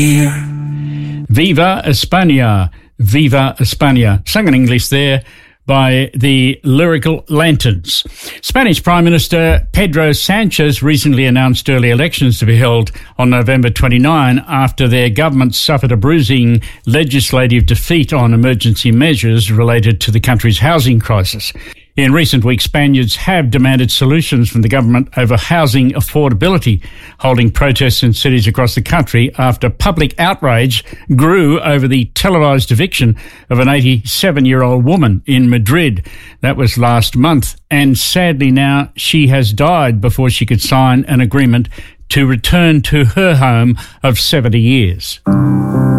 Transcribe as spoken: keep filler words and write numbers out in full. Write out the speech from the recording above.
Viva España, Viva España, sung in English there by the Lyrical Lanterns. Spanish Prime Minister Pedro Sanchez recently announced early elections to be held on November twenty-ninth after their government suffered a bruising legislative defeat on emergency measures related to the country's housing crisis. In recent weeks, Spaniards have demanded solutions from the government over housing affordability, holding protests in cities across the country after public outrage grew over the televised eviction of an eighty-seven-year-old woman in Madrid. That was last month, and sadly now she has died before she could sign an agreement to return to her home of seventy years.